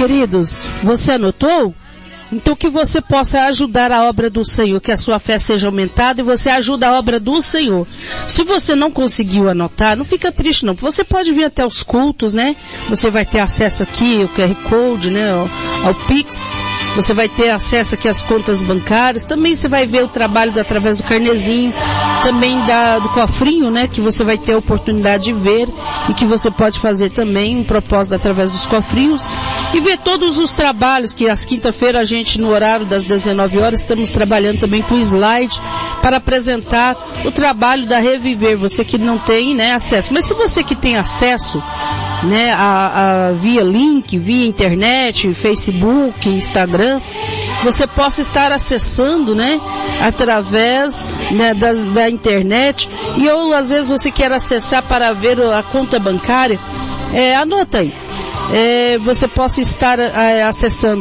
Queridos, você anotou? Então que você possa ajudar a obra do Senhor, que a sua fé seja aumentada e você ajuda a obra do Senhor. Se você não conseguiu anotar, não fica triste não. Você pode vir até os cultos, né? Você vai ter acesso aqui ao QR Code, né? Ao Pix. Você vai ter acesso aqui às contas bancárias. Também você vai ver o trabalho através do carnezinho. Também do cofrinho, né? Que você vai ter a oportunidade de ver. E que você pode fazer também um propósito através dos cofrinhos. E ver todos os trabalhos que às quinta-feira a gente, no horário das 19 horas, estamos trabalhando também com slide para apresentar o trabalho da Reviver. Você que não tem, né, acesso. Mas se você que tem acesso, né, via link, via internet, Facebook, Instagram, você possa estar acessando, né, através, né, da internet. E ou às vezes você quer acessar para ver a conta bancária, anota aí. Você possa estar acessando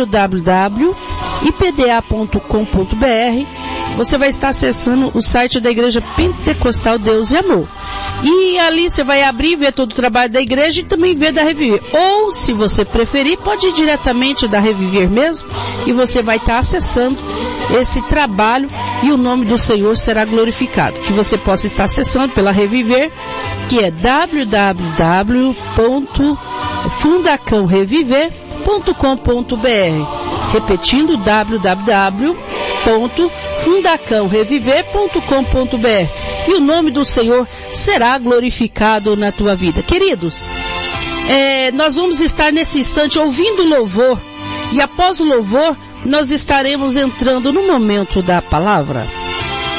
www.ipda.com.br. Você vai estar acessando o site da Igreja Pentecostal Deus e Amor. E ali você vai abrir e ver todo o trabalho da igreja e também ver da Reviver. Ou, se você preferir, pode ir diretamente da Reviver mesmo e você vai estar acessando esse trabalho e o nome do Senhor será glorificado. Que você possa estar acessando pela Reviver, que é www.fundacãoreviver.com.br. Repetindo, www.fundacãoreviver.com.br. E o nome do Senhor será glorificado na tua vida. Queridos, nós vamos estar nesse instante ouvindo louvor. E após o louvor, nós estaremos entrando no momento da palavra.